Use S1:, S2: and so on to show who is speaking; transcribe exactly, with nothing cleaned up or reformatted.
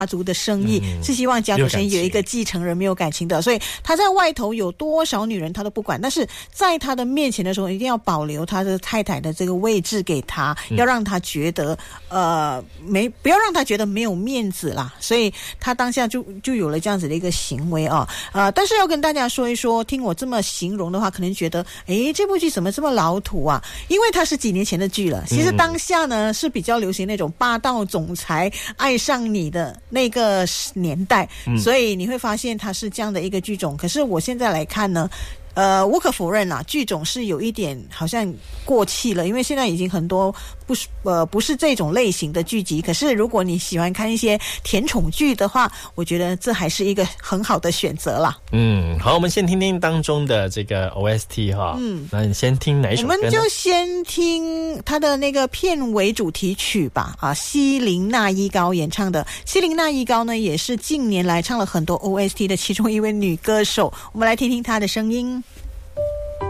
S1: 家族的生意、嗯、是希望家族生意有一个继承人没有感情的，所以他在外头有多少女人他都不管，但是在他的面前的时候一定要保留他的太太的这个位置给他、嗯、要让他觉得呃没不要让他觉得没有面子啦，所以他当下就就有了这样子的一个行为啊呃但是要跟大家说一说，听我这么形容的话可能觉得诶这部剧怎么这么老土啊，因为它是几年前的剧了，其实当下呢是比较流行那种霸道总裁爱上你的那个年代、嗯、所以你会发现它是这样的一个剧种。可是我现在来看呢呃，无可否认啦，剧种是有一点好像过气了，因为现在已经很多不是呃不是这种类型的剧集。可是如果你喜欢看一些甜宠剧的话，我觉得这还是一个很好的选择啦。
S2: 嗯，好，我们先听听当中的这个 O S T 哈。嗯，那你先听哪一首歌呢？
S1: 我们就先听他的那个片尾主题曲吧。啊，希林娜依高演唱的。希林娜依高呢，也是近年来唱了很多 O S T 的其中一位女歌手。我们来听听她的声音。